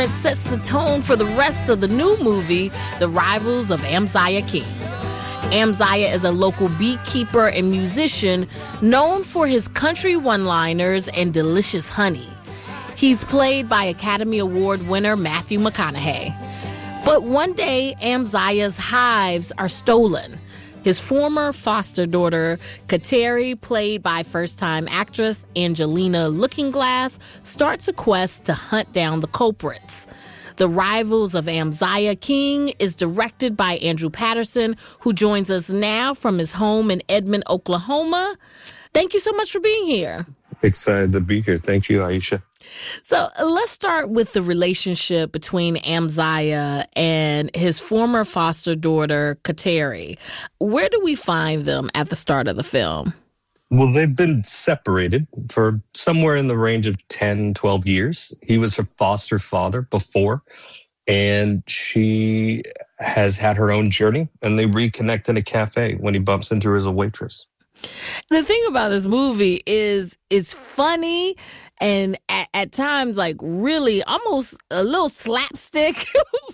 It sets the tone for the rest of the new movie, The Rivals of Amaziah King. Amaziah is a local beekeeper and musician known for his country one-liners and delicious honey. He's played by Academy Award winner Matthew McConaughey. But one day, Amaziah's hives are stolen. His former foster daughter, Kateri, played by first-time actress Angelina Lookingglass, starts a quest to hunt down the culprits. The Rivals of Amaziah King is directed by Andrew Patterson, who joins us now from his home in Edmond, Oklahoma. Thank you so much for being here. Excited to be here. Thank you, Aisha. So let's start with the relationship between Amaziah and his former foster daughter, Kateri. Where do we find them at the start of the film? Well, they've been separated for somewhere in the range of 10, 12 years. He was her foster father before, and she has had her own journey, and they reconnect in a cafe when he bumps into her as a waitress. The thing about this movie is it's funny and at times like really almost a little slapstick,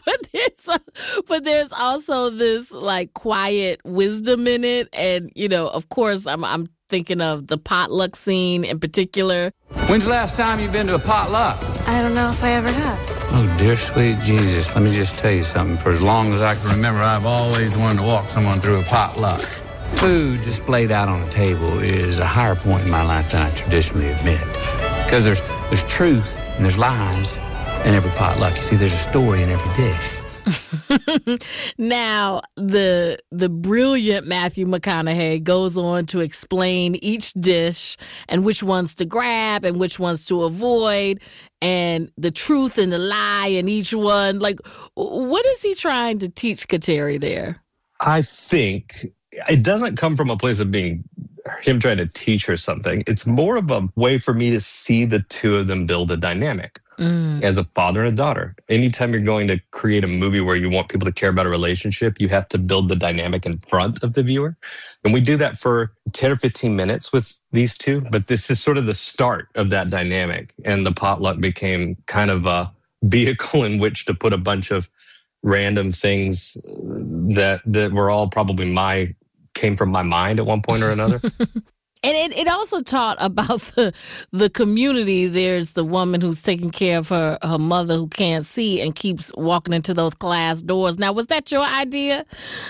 but there's also this like quiet wisdom in it. And, you know, of course, I'm thinking of the potluck scene in particular. When's the last time you've been to a potluck? I don't know if I ever have. Oh, dear sweet Jesus, let me just tell you something. For as long as I can remember, I've always wanted to walk someone through a potluck. Food displayed out on a table is a higher point in my life than I traditionally admit. Because there's truth and there's lies in every potluck. You see, there's a story in every dish. Now, the brilliant Matthew McConaughey goes on to explain each dish and which ones to grab and which ones to avoid and the truth and the lie in each one. Like, what is he trying to teach Kateri there? I think it doesn't come from a place of being him trying to teach her something. It's more of a way for me to see the two of them build a dynamic as a father and a daughter. Anytime you're going to create a movie where you want people to care about a relationship, you have to build the dynamic in front of the viewer. And we do that for 10 or 15 minutes with these two, but this is sort of the start of that dynamic. And the potluck became kind of a vehicle in which to put a bunch of random things that were all probably came from my mind at one point or another. And it also taught about the community. There's the woman who's taking care of her mother who can't see and keeps walking into those glass doors. Now, was that your idea?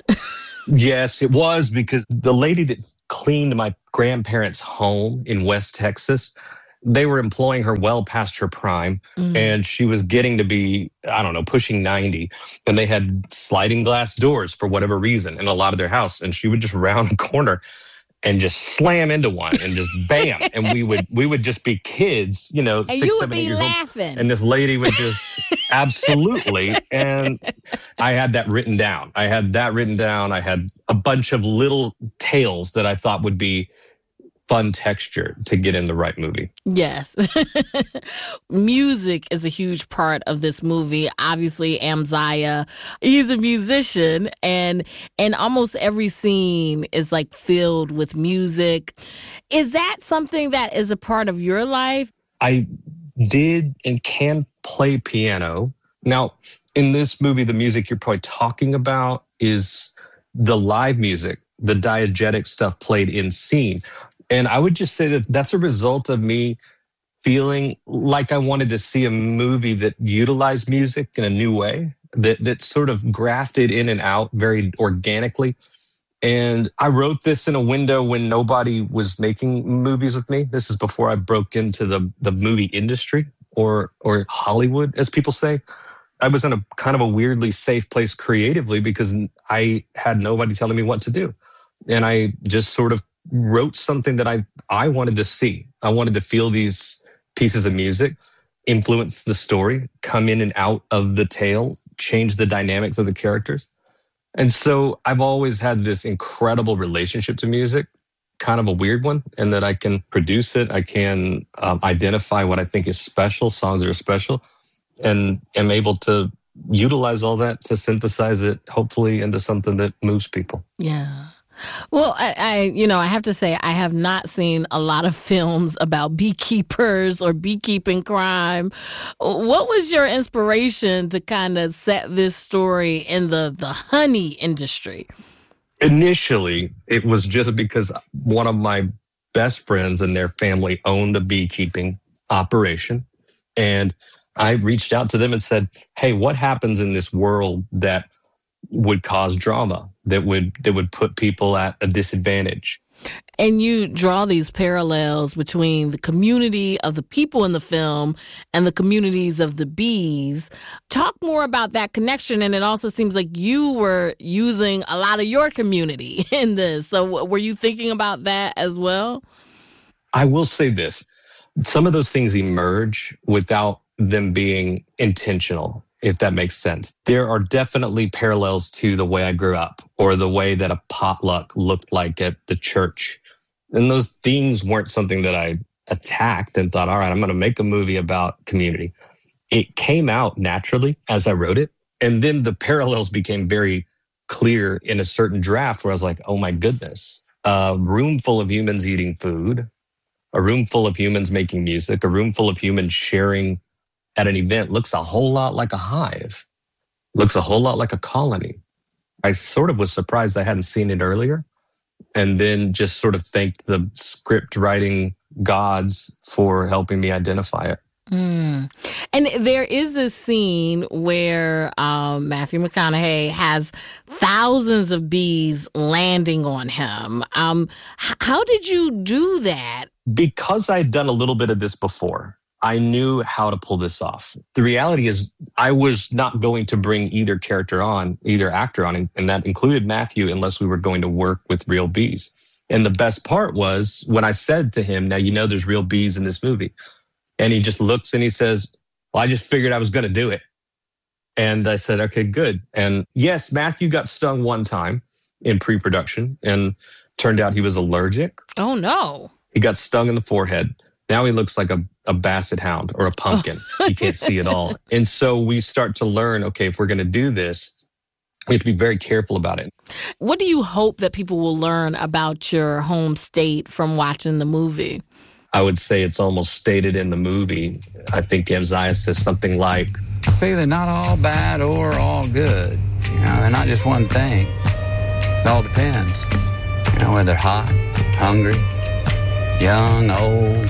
Yes, it was, because the lady that cleaned my grandparents' home in West Texas, they were employing her well past her prime, and she was getting to be, I don't know, pushing 90. And they had sliding glass doors for whatever reason in a lot of their house. And she would just round a corner and just slam into one and just bam. And we would just be kids, you know, and 6, 7, 8 years laughing. old. And this lady would just absolutely. And I had that written down. I had a bunch of little tales that I thought would be fun texture to get in the right movie. Yes. Music is a huge part of this movie. Obviously, Amaziah, he's a musician, and almost every scene is like filled with music. Is that something that is a part of your life? I did and can play piano. Now, in this movie, the music you're probably talking about is the live music, the diegetic stuff played in scene. And I would just say that that's a result of me feeling like I wanted to see a movie that utilized music in a new way, that sort of grafted in and out very organically. And I wrote this in a window when nobody was making movies with me. This is before I broke into the movie industry or Hollywood, as people say. I was in a kind of a weirdly safe place creatively because I had nobody telling me what to do. And I just sort of wrote something that I wanted to see. I wanted to feel these pieces of music, influence the story, come in and out of the tale, change the dynamics of the characters. And so I've always had this incredible relationship to music, kind of a weird one, in that I can produce it. I can identify what I think is special, songs that are special, and am able to utilize all that to synthesize it, hopefully, into something that moves people. Yeah. Well, I have to say, I have not seen a lot of films about beekeepers or beekeeping crime. What was your inspiration to kind of set this story in the honey industry? Initially, it was just because one of my best friends and their family owned a beekeeping operation. And I reached out to them and said, hey, what happens in this world that would cause drama, that would put people at a disadvantage? And you draw these parallels between the community of the people in the film and the communities of the bees. Talk more about that connection. And it also seems like you were using a lot of your community in this. So were you thinking about that as well? I will say this. Some of those things emerge without them being intentional, if that makes sense. There are definitely parallels to the way I grew up or the way that a potluck looked like at the church. And those things weren't something that I attacked and thought, all right, I'm going to make a movie about community. It came out naturally as I wrote it. And then the parallels became very clear in a certain draft where I was like, oh my goodness, a room full of humans eating food, a room full of humans making music, a room full of humans sharing at an event looks a whole lot like a hive, looks a whole lot like a colony. I sort of was surprised I hadn't seen it earlier, and then just sort of thanked the script writing gods for helping me identify it. And there is this scene where Matthew McConaughey has thousands of bees landing on him. How did you do that? Because I'd done a little bit of this before, I knew how to pull this off. The reality is I was not going to bring either actor on, and that included Matthew, unless we were going to work with real bees. And the best part was when I said to him, now, there's real bees in this movie. And he just looks and he says, well, I just figured I was going to do it. And I said, okay, good. And yes, Matthew got stung one time in pre-production and turned out he was allergic. Oh, no. He got stung in the forehead. Now he looks like a basset hound or a pumpkin. You can't see it all. And so we start to learn, okay, if we're going to do this, we have to be very careful about it. What do you hope that people will learn about your home state from watching the movie? I would say it's almost stated in the movie. I think Amziah says something like, see, they're not all bad or all good. They're not just one thing. It all depends. Whether they're hot, hungry, young, old.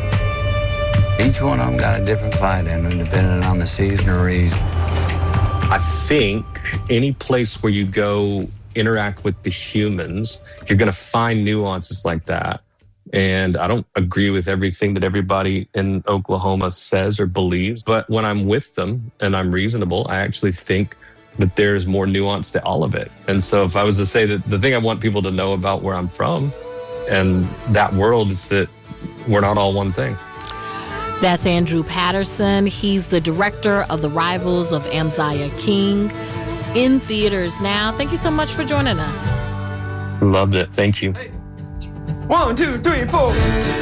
Each one of them got a different fight in them, depending on the season or reason. I think any place where you go interact with the humans, you're going to find nuances like that. And I don't agree with everything that everybody in Oklahoma says or believes. But when I'm with them and I'm reasonable, I actually think that there's more nuance to all of it. And so if I was to say that the thing I want people to know about where I'm from and that world is that we're not all one thing. That's Andrew Patterson. He's the director of The Rivals of Amziah King, in theaters now. Thank you so much for joining us. Loved it. Thank you. 1, 2, 3, 4.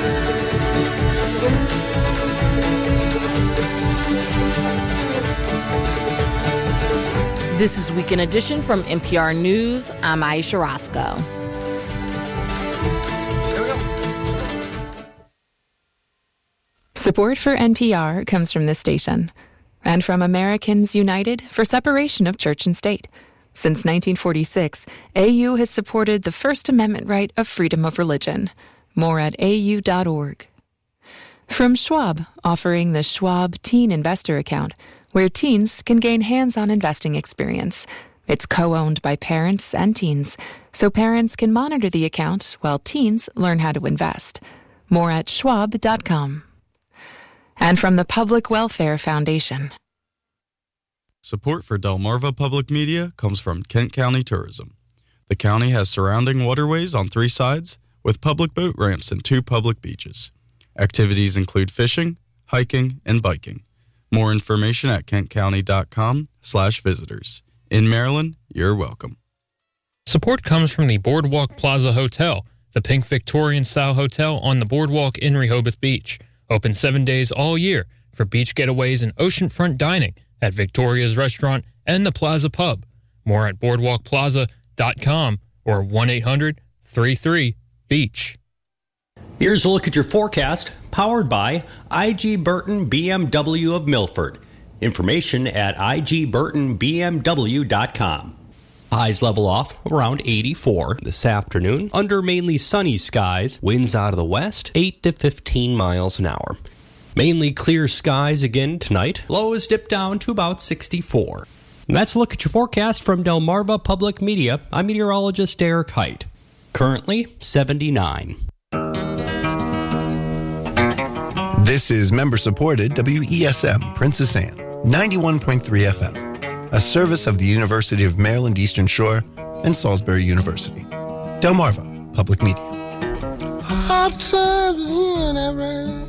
This is Weekend Edition from NPR News. I'm Aisha Roscoe. Support for NPR comes from this station and from Americans United for Separation of Church and State. Since 1946, AU has supported the First Amendment right of freedom of religion. More at au.org. From Schwab, offering the Schwab Teen Investor Account, where teens can gain hands-on investing experience. It's co-owned by parents and teens, so parents can monitor the account while teens learn how to invest. More at schwab.com. And from the Public Welfare Foundation. Support for Delmarva Public Media comes from Kent County Tourism. The county has surrounding waterways on 3 sides with public boat ramps and 2 public beaches. Activities include fishing, hiking, and biking. More information at kentcounty.com/visitors. In Maryland, you're welcome. Support comes from the Boardwalk Plaza Hotel, the pink Victorian-style hotel on the Boardwalk in Rehoboth Beach. Open 7 days all year for beach getaways and oceanfront dining at Victoria's Restaurant and the Plaza Pub. More at boardwalkplaza.com or 1-800-33-BEACH. Here's a look at your forecast, powered by IG Burton BMW of Milford. Information at igburtonbmw.com. Highs level off around 84 this afternoon under mainly sunny skies. Winds out of the west, 8 to 15 miles an hour. Mainly clear skies again tonight. Lows dip down to about 64. And that's a look at your forecast from Delmarva Public Media. I'm meteorologist Derek Height. Currently 79. This is member-supported WESM Princess Anne, 91.3 FM. A service of the University of Maryland Eastern Shore and Salisbury University. Delmarva Public Media. Hot times in LA.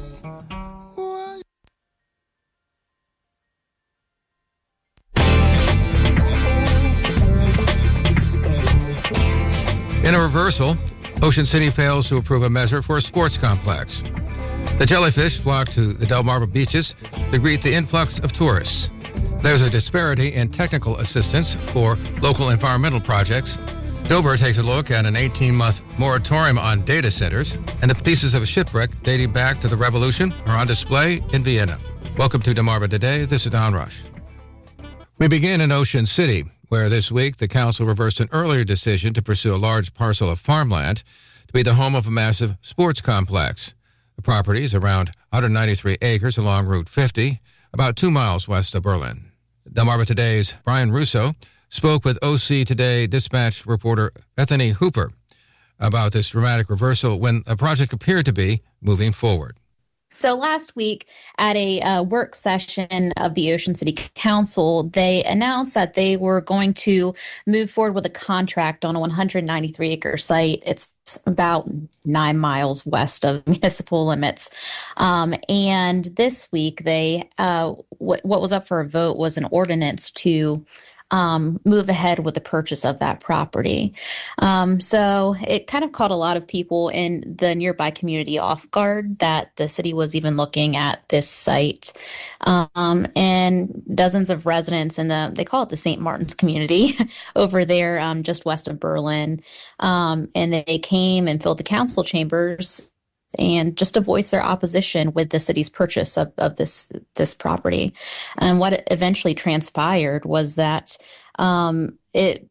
In a reversal, Ocean City fails to approve a measure for a sports complex. The jellyfish flock to the Delmarva beaches to greet the influx of tourists. There's a disparity in technical assistance for local environmental projects. Dover takes a look at an 18-month moratorium on data centers, and the pieces of a shipwreck dating back to the Revolution are on display in Vienna. Welcome to Delmarva Today. This is Don Rush. We begin in Ocean City, where this week the council reversed an earlier decision to pursue a large parcel of farmland to be the home of a massive sports complex. The property is around 193 acres along Route 50, about 2 miles west of Berlin. Delmarva Today's Brian Russo spoke with OC Today Dispatch reporter Bethany Hooper about this dramatic reversal when a project appeared to be moving forward. So last week at a work session of the Ocean City Council, they announced that they were going to move forward with a contract on a 193-acre site. It's about 9 miles west of municipal limits. And this week, they what was up for a vote was an ordinance to move ahead with the purchase of that property. So it kind of caught a lot of people in the nearby community off guard that the city was even looking at this site. And dozens of residents in they call it the St. Martin's community over there, just west of Berlin. And they came and filled the council chambers and just to voice their opposition with the city's purchase of this property. And what eventually transpired was that the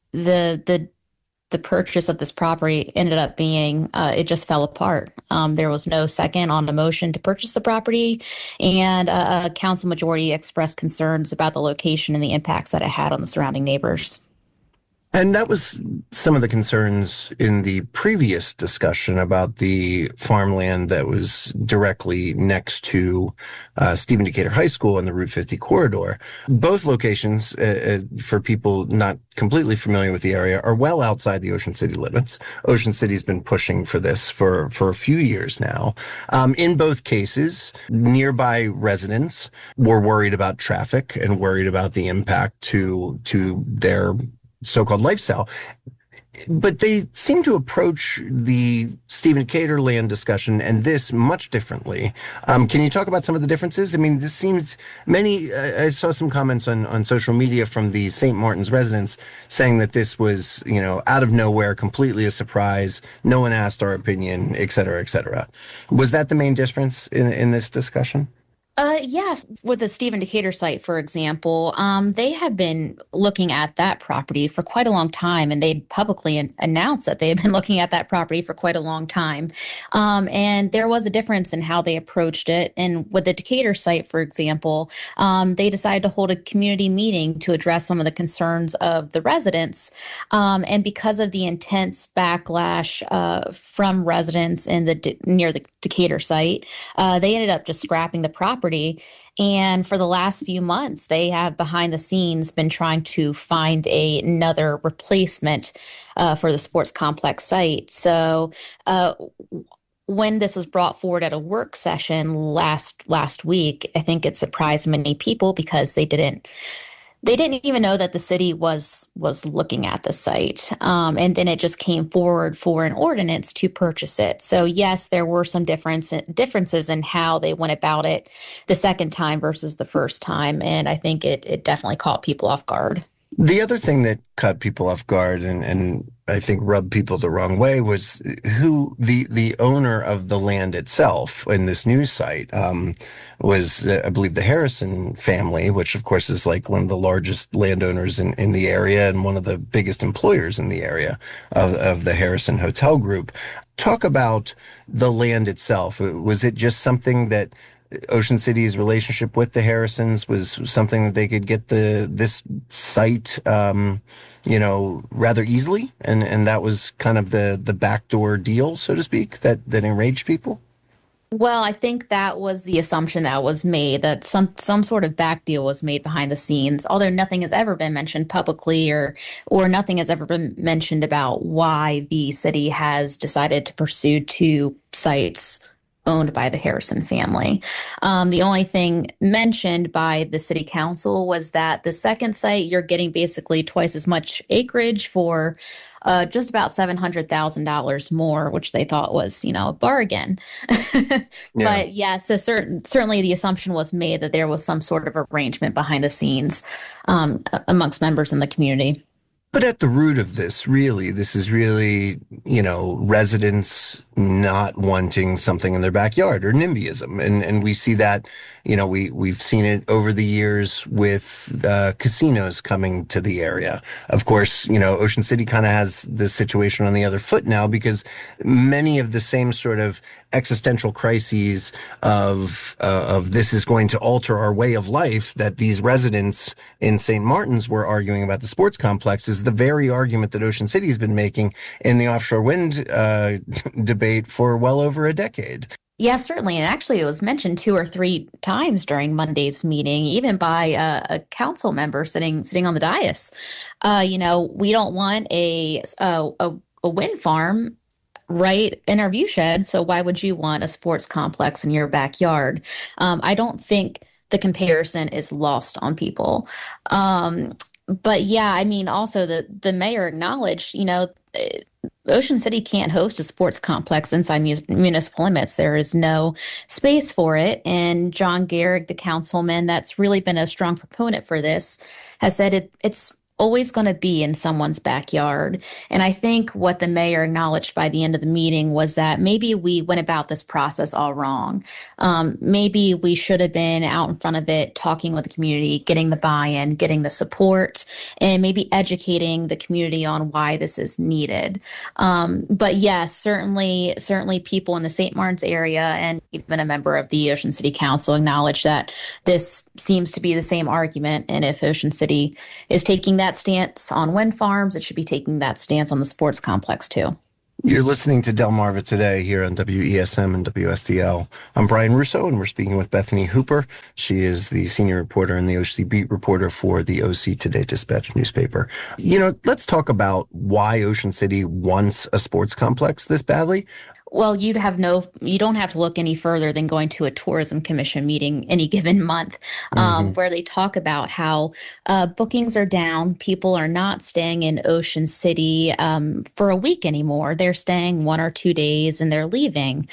purchase of this property ended up being it just fell apart. There was no second on the motion to purchase the property, and a council majority expressed concerns about the location and the impacts that it had on the surrounding neighbors. And that was some of the concerns in the previous discussion about the farmland that was directly next to Stephen Decatur High School and the Route 50 corridor. Both locations, for people not completely familiar with the area, are well outside the Ocean City limits. Ocean City's been pushing for this for a few years now. In both cases, nearby residents were worried about traffic and worried about the impact to their so-called lifestyle. But they seem to approach the Stephen Decatur land discussion and this much differently. Can you talk about some of the differences? I mean, this seems I saw some comments on social media from the St. Martin's residents saying that this was, out of nowhere, completely a surprise. No one asked our opinion, et cetera, et cetera. Was that the main difference in this discussion? Yes. With the Stephen Decatur site, for example, they have been looking at that property for quite a long time, and they publicly announced that they have been looking at that property for quite a long time. And there was a difference in how they approached it. And with the Decatur site, for example, they decided to hold a community meeting to address some of the concerns of the residents. And because of the intense backlash from residents in near the Decatur site, they ended up just scrapping the property. And for the last few months, they have behind the scenes been trying to find another replacement for the sports complex site. So when this was brought forward at a work session last week, I think it surprised many people because they didn't even know that the city was looking at the site. And then it just came forward for an ordinance to purchase it. So yes, there were some differences in how they went about it the second time versus the first time. And I think it definitely caught people off guard. The other thing that caught people off guard and I think rubbed people the wrong way was who the owner of the land itself in this news site was, I believe, the Harrison family, which of course is like one of the largest landowners in the area and one of the biggest employers in the area of the Harrison Hotel Group. Talk about the land itself. Was it just something that Ocean City's relationship with the Harrisons was something that they could get this site, rather easily, and that was kind of the backdoor deal, so to speak, that enraged people? Well, I think that was the assumption that was made, that some sort of back deal was made behind the scenes, although nothing has ever been mentioned publicly or nothing has ever been mentioned about why the city has decided to pursue two sites owned by the Harrison family. The only thing mentioned by the city council was that the second site, you're getting basically twice as much acreage for just about $700,000 more, which they thought was, a bargain. But yes, certainly the assumption was made that there was some sort of arrangement behind the scenes amongst members in the community. But at the root of this is really, residents not wanting something in their backyard, or NIMBYism. And we see that, we've seen it over the years with casinos coming to the area. Of course, Ocean City kind of has this situation on the other foot now, because many of the same sort of existential crises of this is going to alter our way of life that these residents in St. Martin's were arguing about the sports complex is the very argument that Ocean City has been making in the offshore wind debate for well over a decade. Yeah, certainly. And actually, it was mentioned 2 or 3 times during Monday's meeting, even by a council member sitting on the dais. We don't want a wind farm right in our view shed, so why would you want a sports complex in your backyard? I don't think the comparison is lost on people. But yeah, also the mayor acknowledged, Ocean City can't host a sports complex inside municipal limits. There is no space for it. And John Garrick, the councilman that's really been a strong proponent for this, has said it's always going to be in someone's backyard. And I think what the mayor acknowledged by the end of the meeting was that maybe we went about this process all wrong. Maybe we should have been out in front of it, talking with the community, getting the buy-in, getting the support, and maybe educating the community on why this is needed. But yes, certainly people in the St. Martin's area and even a member of the Ocean City Council acknowledged that this seems to be the same argument. And if Ocean City is taking that stance on wind farms, it should be taking that stance on the sports complex too. You're listening to Delmarva Today here on WESM and WSDL. I'm Brian Russo, and we're speaking with Bethany Hooper. She is the senior reporter and the OC beat reporter for the OC Today Dispatch newspaper. Let's talk about why Ocean City wants a sports complex this badly. Well, you don't have to look any further than going to a tourism commission meeting any given month, where they talk about how bookings are down. People are not staying in Ocean City for a week anymore. They're staying 1 or 2 days and they're leaving.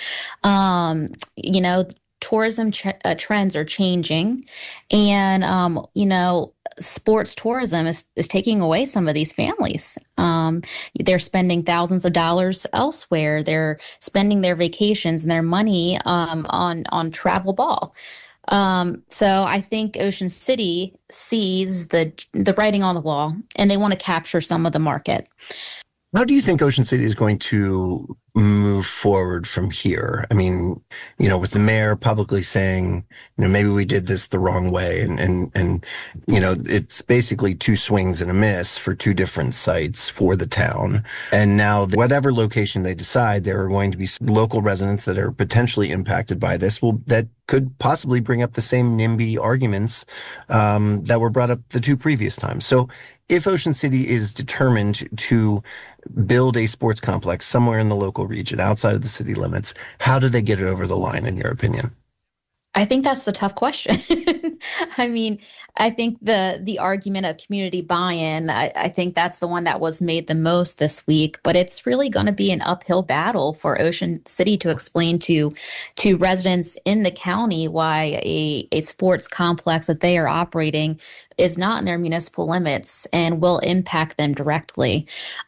Tourism trends are changing, and sports tourism is taking away some of these families. They're spending thousands of dollars elsewhere. They're spending their vacations and their money on travel ball. So I think Ocean City sees the writing on the wall, and they want to capture some of the market. How do you think Ocean City is going to move forward from here? I mean, with the mayor publicly saying, maybe we did this the wrong way. And it's basically 2 swings and a miss for 2 different sites for the town. And now whatever location they decide, there are going to be local residents that are potentially impacted by this that could possibly bring up the same NIMBY arguments that were brought up the 2 previous times. So if Ocean City is determined to build a sports complex somewhere in the local region outside of the city limits, how do they get it over the line, in your opinion? I think that's the tough question. I mean, I think the argument of community buy-in, I think that's the one that was made the most this week, but it's really going to be an uphill battle for Ocean City to explain to residents in the county why a sports complex that they are operating is not in their municipal limits and will impact them directly.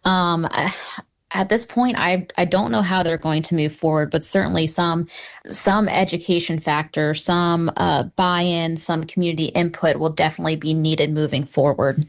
At this point, I don't know how they're going to move forward, but certainly some education factor, some buy-in, some community input will definitely be needed moving forward.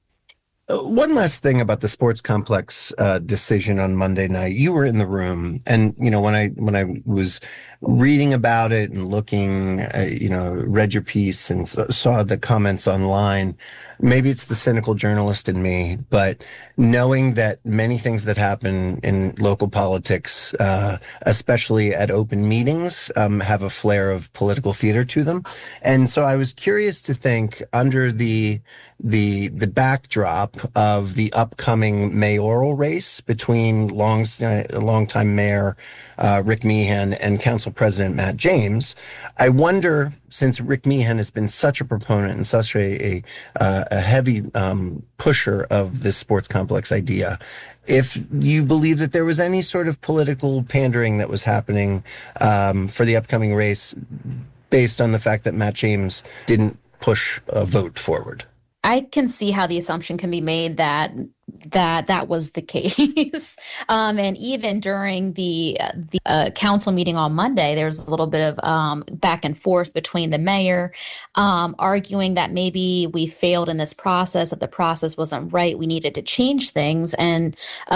One last thing about the sports complex decision on Monday night. You were in the room, and when I was reading about it and looking, read your piece and saw the comments online. Maybe it's the cynical journalist in me, but knowing that many things that happen in local politics, especially at open meetings, have a flair of political theater to them. And so I was curious to think, under the backdrop of the upcoming mayoral race between longtime mayor Rick Meehan and Council President Matt James, I wonder, since Rick Meehan has been such a proponent and such a heavy pusher of this sports complex idea, if you believe that there was any sort of political pandering that was happening for the upcoming race based on the fact that Matt James didn't push a vote forward. I can see how the assumption can be made that was the case. And even during the council meeting on Monday, there was a little bit of back and forth between the mayor arguing that maybe we failed in this process, that the process wasn't right, we needed to change things. And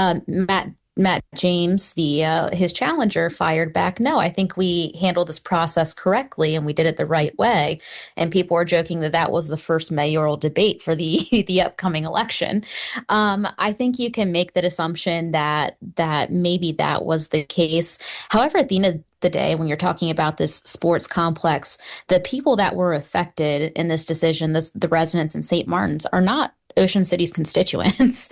Matt James, his challenger, fired back, no, I think we handled this process correctly and we did it the right way. And people were joking that was the first mayoral debate for the upcoming election. I think you can make that assumption that maybe that was the case. However, at the end of the day, when you're talking about this sports complex, the people that were affected in this decision, the residents in St. Martin's, are not Ocean City's constituents.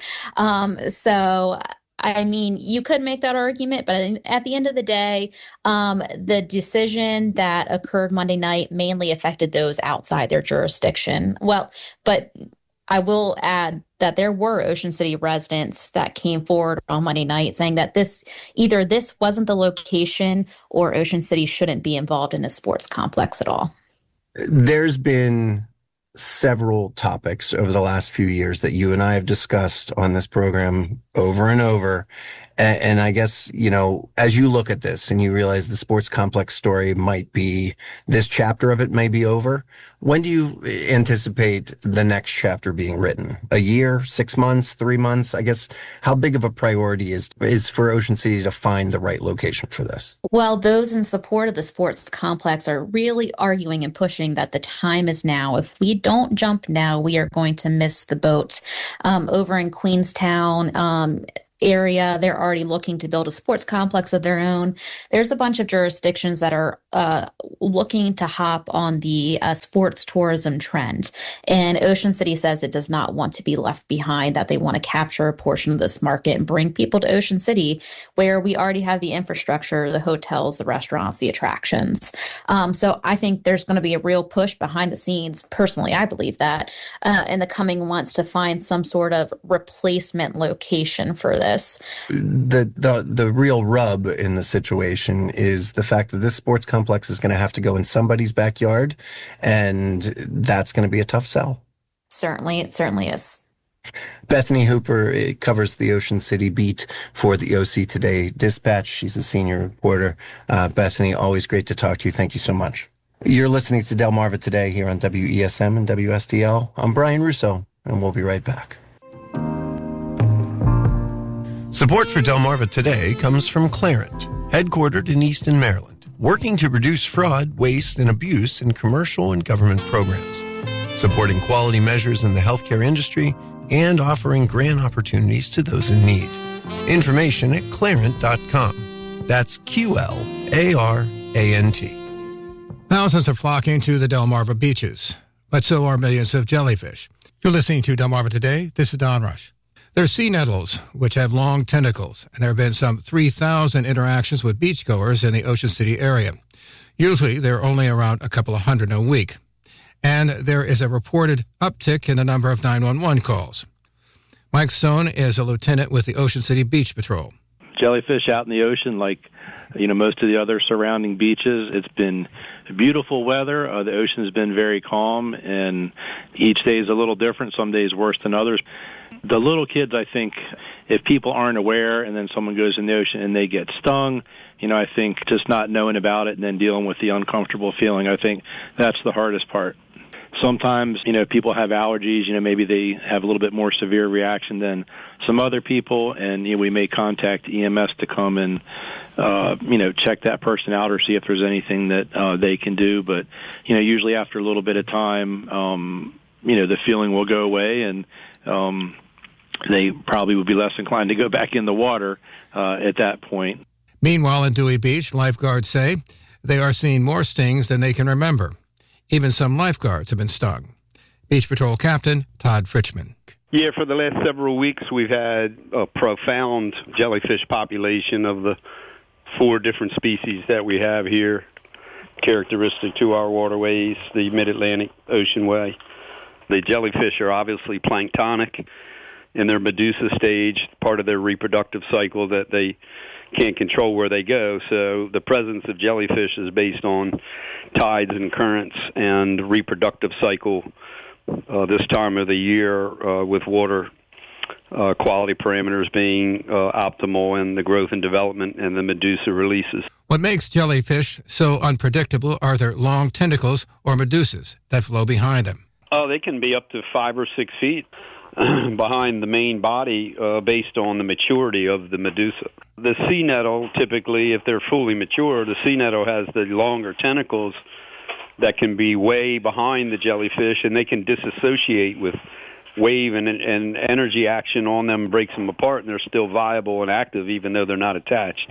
So I mean, you could make that argument, but at the end of the day, the decision that occurred Monday night mainly affected those outside their jurisdiction. Well, but I will add that there were Ocean City residents that came forward on Monday night saying that either this wasn't the location or Ocean City shouldn't be involved in a sports complex at all. There's been several topics over the last few years that you and I have discussed on this program over and over. And I guess, as you look at this and you realize the sports complex story this chapter of it may be over, when do you anticipate the next chapter being written? A year, 6 months, 3 months? I guess, how big of a priority is for Ocean City to find the right location for this? Well, those in support of the sports complex are really arguing and pushing that the time is now. If we don't jump now, we are going to miss the boat. Over in Queenstown, area, they're already looking to build a sports complex of their own. There's a bunch of jurisdictions that are looking to hop on the sports tourism trend. And Ocean City says it does not want to be left behind, that they want to capture a portion of this market and bring people to Ocean City, where we already have the infrastructure, the hotels, the restaurants, the attractions. So I think there's going to be a real push behind the scenes. Personally, I believe that in the coming months to find some sort of replacement location for this. The real rub in the situation is the fact that this sports complex is going to have to go in somebody's backyard, and that's going to be a tough sell. It certainly is. Bethany Hooper covers the Ocean City beat for the OC Today Dispatch. She's a senior reporter. Bethany, always great to talk to you. Thank you so much. You're listening to Delmarva Today here on WESM and WSDL. I'm Brian Russo, and we'll be right back. Support for Delmarva Today comes from Clarent, headquartered in Easton, Maryland, working to reduce fraud, waste, and abuse in commercial and government programs, supporting quality measures in the healthcare industry, and offering grant opportunities to those in need. Information at clarent.com. That's QLARANT. Thousands are flocking to the Delmarva beaches, but so are millions of jellyfish. You're listening to Delmarva Today. This is Don Rush. There are sea nettles, which have long tentacles, and there have been some 3,000 interactions with beachgoers in the Ocean City area. Usually, there are only around a couple of hundred a week. And there is a reported uptick in the number of 911 calls. Mike Stone is a lieutenant with the Ocean City Beach Patrol. Jellyfish out in the ocean, like most of the other surrounding beaches, it's been beautiful weather. The ocean has been very calm, and each day is a little different. Some days worse than others. The little kids, I think, if people aren't aware and then someone goes in the ocean and they get stung, I think just not knowing about it and then dealing with the uncomfortable feeling, I think that's the hardest part. Sometimes, people have allergies, maybe they have a little bit more severe reaction than some other people, and we may contact EMS to come and, check that person out or see if there's anything that they can do. But, usually after a little bit of time, the feeling will go away, and they probably would be less inclined to go back in the water at that point. Meanwhile, in Dewey Beach, lifeguards say they are seeing more stings than they can remember. Even some lifeguards have been stung. Beach Patrol Captain Todd Fritchman. Yeah, for the last several weeks, we've had a profound jellyfish population of the 4 different species that we have here, characteristic to our waterways, the Mid-Atlantic Ocean Way. The jellyfish are obviously planktonic in their Medusa stage, part of their reproductive cycle that they can't control where they go. So the presence of jellyfish is based on tides and currents and reproductive cycle this time of the year with water quality parameters being optimal and the growth and development and the Medusa releases. What makes jellyfish so unpredictable are their long tentacles or medusas that flow behind them. Oh, they can be up to 5 or 6 feet behind the main body based on the maturity of the medusa. The sea nettle, typically, if they're fully mature, the sea nettle has the longer tentacles that can be way behind the jellyfish, and they can disassociate with wave and energy action on them, breaks them apart, and they're still viable and active even though they're not attached.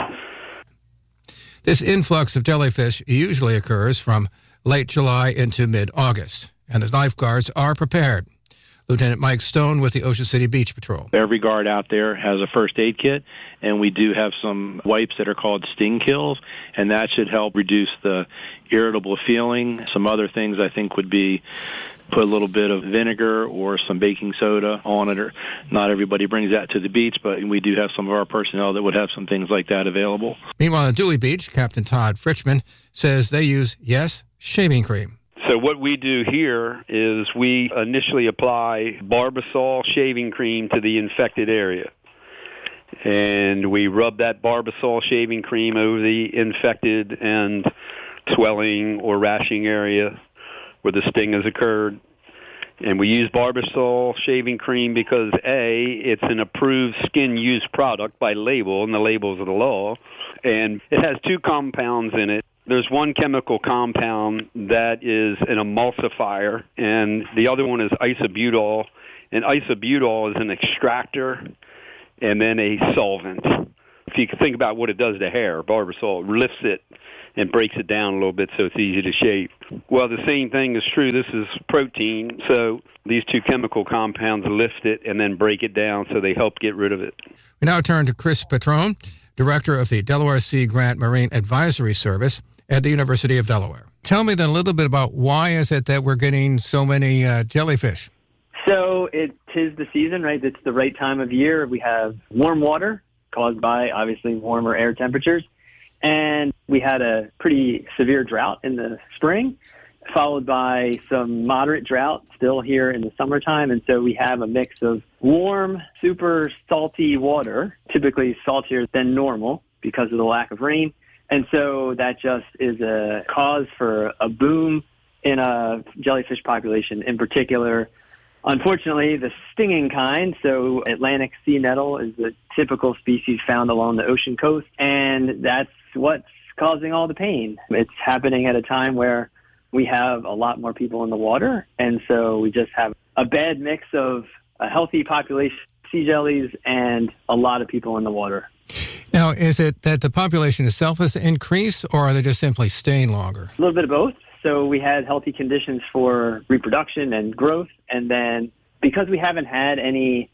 This influx of jellyfish usually occurs from late July into mid-August, and the lifeguards are prepared. Lieutenant Mike Stone with the Ocean City Beach Patrol. Every guard out there has a first aid kit, and we do have some wipes that are called sting kills, and that should help reduce the irritable feeling. Some other things I think would be put a little bit of vinegar or some baking soda on it. Or not everybody brings that to the beach, but we do have some of our personnel that would have some things like that available. Meanwhile, at Dewey Beach, Captain Todd Fritchman says they use, shaving cream. So what we do here is we initially apply Barbasol shaving cream to the infected area. And we rub that Barbasol shaving cream over the infected and swelling or rashing area where the sting has occurred. And we use Barbasol shaving cream because, A, it's an approved skin use product by label, and the labels of the law. And it has 2 compounds in it. There's one chemical compound that is an emulsifier, and the other one is isobutol. And isobutol is an extractor and then a solvent. If you can think about what it does to hair, Barbasol lifts it and breaks it down a little bit so it's easy to shave. Well, the same thing is true. This is protein, so these 2 chemical compounds lift it and then break it down, so they help get rid of it. We now turn to Chris Patrone, Director of the Delaware Sea Grant Marine Advisory Service at the University of Delaware. Tell me then a little bit about why is it that we're getting so many jellyfish? So it is the season, right? It's the right time of year. We have warm water caused by, obviously, warmer air temperatures. And we had a pretty severe drought in the spring, followed by some moderate drought still here in the summertime. And so we have a mix of warm, super salty water, typically saltier than normal because of the lack of rain. And so that just is a cause for a boom in a jellyfish population, in particular, unfortunately, the stinging kind. So Atlantic sea nettle is the typical species found along the ocean coast, and that's what's causing all the pain. It's happening at a time where we have a lot more people in the water, and so we just have a bad mix of a healthy population of sea jellies and a lot of people in the water. Now, is it that the population itself has increased, or are they just simply staying longer? A little bit of both. So we had healthy conditions for reproduction and growth, and then because we haven't had any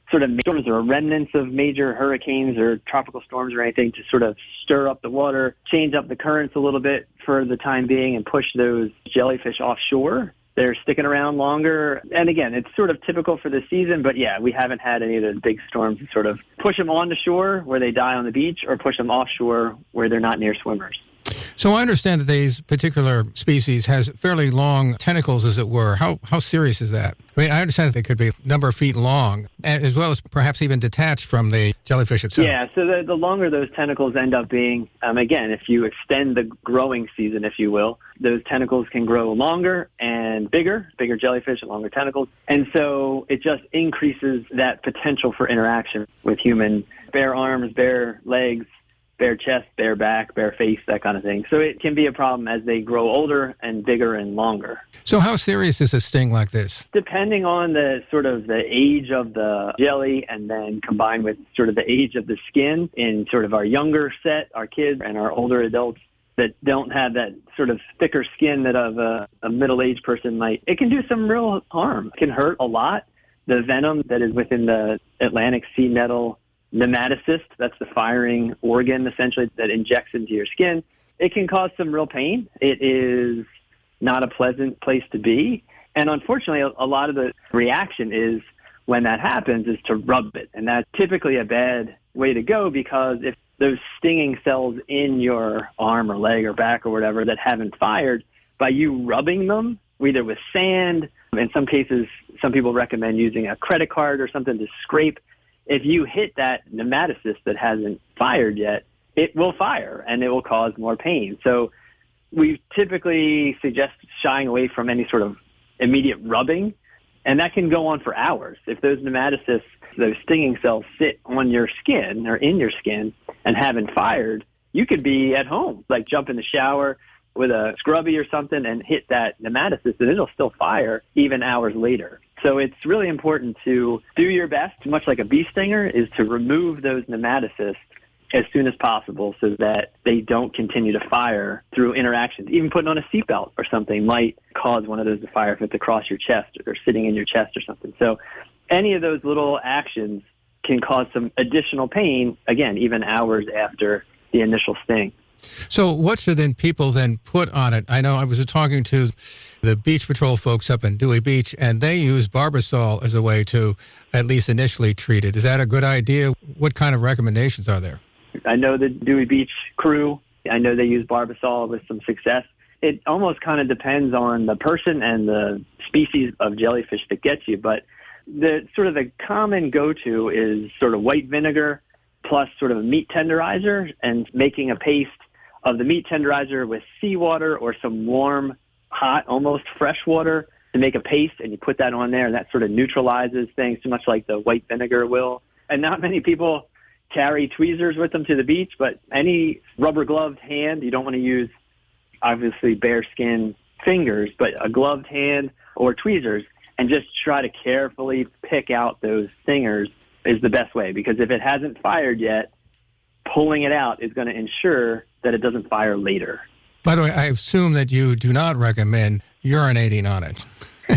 sort of storms or remnants of major hurricanes or tropical storms or anything to sort of stir up the water, change up the currents a little bit for the time being and push those jellyfish offshore. They're sticking around longer. And again, it's sort of typical for the season, but yeah, we haven't had any of those big storms that sort of push them onto shore where they die on the beach or push them offshore where they're not near swimmers. So I understand that these particular species has fairly long tentacles, as it were. How serious is that? I mean, I understand that they could be a number of feet long, as well as perhaps even detached from the jellyfish itself. Yeah, so the longer those tentacles end up being, again, if you extend the growing season, if you will, those tentacles can grow longer and bigger jellyfish and longer tentacles. And so it just increases that potential for interaction with human, bare arms, bare legs, bare chest, bare back, bare face, that kind of thing. So it can be a problem as they grow older and bigger and longer. So how serious is a sting like this? Depending on the sort of the age of the jelly and then combined with sort of the age of the skin in sort of our younger set, our kids and our older adults that don't have that sort of thicker skin that of a middle-aged person might, it can do some real harm. It can hurt a lot. The venom that is within the Atlantic sea nettle nematocyst, that's the firing organ essentially that injects into your skin, it can cause some real pain. It is not a pleasant place to be. And unfortunately, a lot of the reaction is when that happens is to rub it. And that's typically a bad way to go because if those stinging cells in your arm or leg or back or whatever that haven't fired, by you rubbing them, either with sand, in some cases, some people recommend using a credit card or something to scrape. If you hit that nematocyst that hasn't fired yet, it will fire and it will cause more pain. So we typically suggest shying away from any sort of immediate rubbing, and that can go on for hours. If those nematocysts, those stinging cells sit on your skin or in your skin and haven't fired, you could be at home, like jump in the shower with a scrubby or something and hit that nematocyst and it'll still fire even hours later. So it's really important to do your best, much like a bee stinger, is to remove those nematocysts as soon as possible so that they don't continue to fire through interactions. Even putting on a seatbelt or something might cause one of those to fire if it's across your chest or sitting in your chest or something. So any of those little actions can cause some additional pain, again, even hours after the initial sting. So what should then people then put on it? I know I was talking to the Beach Patrol folks up in Dewey Beach, and they use Barbasol as a way to at least initially treat it. Is that a good idea? What kind of recommendations are there? I know the Dewey Beach crew, I know they use Barbasol with some success. It almost kind of depends on the person and the species of jellyfish that gets you, but the sort of the common go-to is sort of white vinegar plus sort of a meat tenderizer and making a paste of the meat tenderizer with seawater or some warm, hot, almost fresh water to make a paste, and you put that on there, and that sort of neutralizes things so much like the white vinegar will. And not many people carry tweezers with them to the beach, but any rubber-gloved hand, you don't want to use, obviously, bare skin fingers, but a gloved hand or tweezers, and just try to carefully pick out those stingers is the best way, because if it hasn't fired yet, pulling it out is going to ensure that it doesn't fire later. By the way, I assume that you do not recommend urinating on it.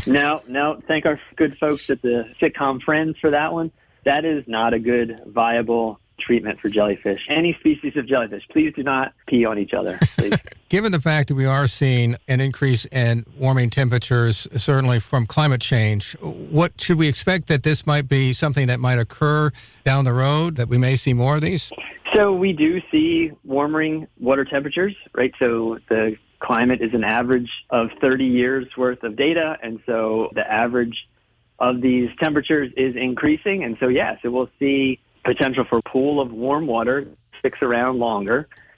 No. Thank our good folks at the sitcom Friends for that one. That is not a good, viable treatment for jellyfish. Any species of jellyfish, please do not pee on each other, please. Given the fact that we are seeing an increase in warming temperatures, certainly from climate change, what should we expect that this might be something that might occur down the road, that we may see more of these? So we do see warming water temperatures, right? So the climate is an average of 30 years worth of data, and so the average of these temperatures is increasing. And so, yes, it will see potential for a pool of warm water sticks around longer.